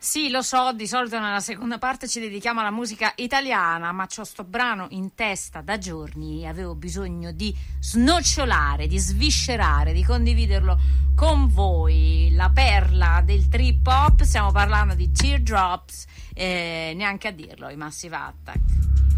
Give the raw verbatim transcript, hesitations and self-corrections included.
Sì, lo so, di solito nella seconda parte ci dedichiamo alla musica italiana, ma c'ho sto brano in testa da giorni e avevo bisogno di snocciolare, di sviscerare, di condividerlo con voi. La perla del trip hop, stiamo parlando di Teardrops, eh, neanche a dirlo, i Massive Attack.